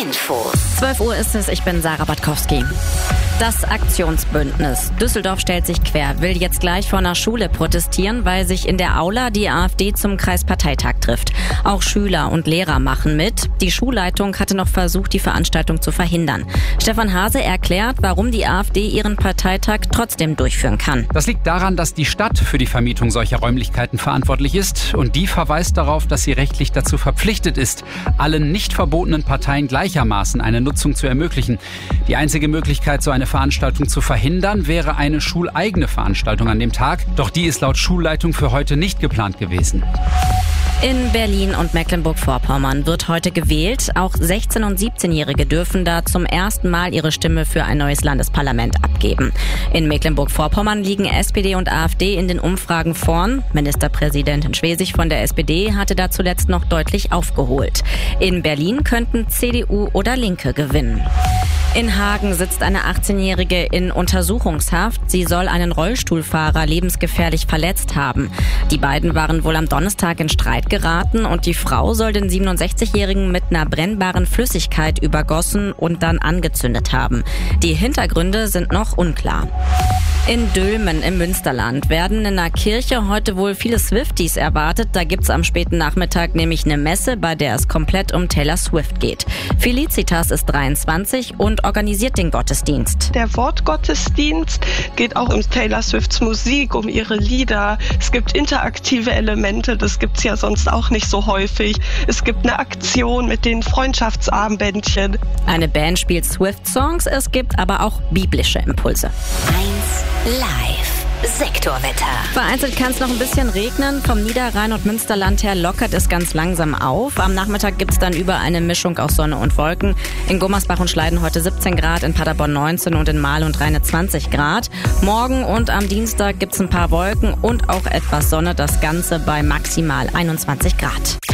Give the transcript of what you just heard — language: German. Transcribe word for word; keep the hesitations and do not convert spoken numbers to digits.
Infos. zwölf Uhr ist es, ich bin Sarah Batkowski. Das Aktionsbündnis Düsseldorf stellt sich quer, will jetzt gleich vor einer Schule protestieren, weil sich in der Aula die AfD zum Kreisparteitag trifft. Auch Schüler und Lehrer machen mit. Die Schulleitung hatte noch versucht, die Veranstaltung zu verhindern. Stefan Hase erklärt, warum die AfD ihren Parteitag trotzdem durchführen kann. Das liegt daran, dass die Stadt für die Vermietung solcher Räumlichkeiten verantwortlich ist und die verweist darauf, dass sie rechtlich dazu verpflichtet ist, allen nicht verbotenen Parteien gleichermaßen eine Nutzung zu ermöglichen. Die einzige Möglichkeit, so eine Veranstaltung zu verhindern, wäre eine schuleigene Veranstaltung an dem Tag. Doch die ist laut Schulleitung für heute nicht geplant gewesen. In Berlin und Mecklenburg-Vorpommern wird heute gewählt. Auch sechzehn- und siebzehnjährige dürfen da zum ersten Mal ihre Stimme für ein neues Landesparlament abgeben. In Mecklenburg-Vorpommern liegen S P D und AfD in den Umfragen vorn. Ministerpräsidentin Schwesig von der S P D hatte da zuletzt noch deutlich aufgeholt. In Berlin könnten C D U oder Linke gewinnen. In Hagen sitzt eine achtzehnjährige in Untersuchungshaft. Sie soll einen Rollstuhlfahrer lebensgefährlich verletzt haben. Die beiden waren wohl am Donnerstag in Streit geraten und die Frau soll den siebenundsechzigjährigen mit einer brennbaren Flüssigkeit übergossen und dann angezündet haben. Die Hintergründe sind noch unklar. In Dülmen im Münsterland werden in einer Kirche heute wohl viele Swifties erwartet. Da gibt's am späten Nachmittag nämlich eine Messe, bei der es komplett um Taylor Swift geht. Felicitas ist dreiundzwanzig und organisiert den Gottesdienst. Der Wortgottesdienst geht auch um Taylor Swifts Musik, um ihre Lieder. Es gibt interaktive Elemente, das gibt's ja sonst auch nicht so häufig. Es gibt eine Aktion mit den Freundschaftsarmbändchen. Eine Band spielt Swift-Songs, es gibt aber auch biblische Impulse. eins Live. Sektorwetter. Vereinzelt kann es noch ein bisschen regnen. Vom Niederrhein und Münsterland her lockert es ganz langsam auf. Am Nachmittag gibt es dann über eine Mischung aus Sonne und Wolken. In Gummersbach und Schleiden heute siebzehn Grad, in Paderborn neunzehn und in Marl und Rheine zwanzig Grad. Morgen und am Dienstag gibt es ein paar Wolken und auch etwas Sonne. Das Ganze bei maximal einundzwanzig Grad.